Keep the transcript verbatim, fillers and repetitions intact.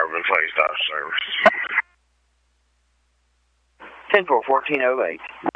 never been placed out of service. ten four, fourteen oh eight.